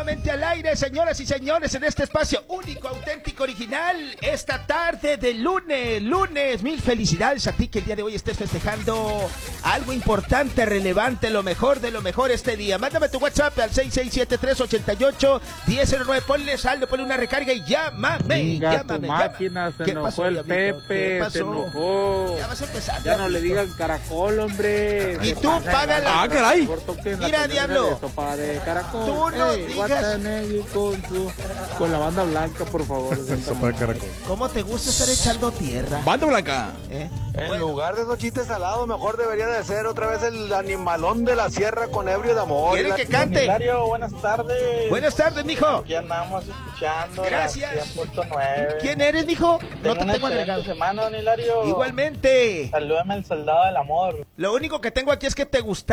nuevamente al aire, señoras y señores, en este espacio único, auténtico, original, esta tarde de lunes. Mil felicidades a ti que el día de hoy estés festejando algo importante, relevante, lo mejor de lo mejor este día. Mándame tu WhatsApp al 6673881009, ponle saldo, ponle una recarga y llámame. Tu máquina, se enojó el Pepe, se enojó. Ya vas a empezar. Ya no le digan caracol, hombre. Y tú págala. Ah, caray. Mira, diablo. Sopa de caracol. Tú no digas. Con la banda blanca, por favor. Sopa de caracol. ¿Cómo te gusta estar echando tierra? Banda blanca. En lugar de esos chistes salados, mejor debería de ser otra vez el animalón de la sierra con ebrio de amor. ¿Quieren que cante? Hilario, buenas tardes. Buenas tardes, mijo. Aquí andamos escuchando. Gracias. La 100.9. ¿Quién eres, mijo? No te tengo agregado. Semana, don Hilario. Igualmente. Salúdame al soldado del amor. Lo único que tengo aquí es que te gusta.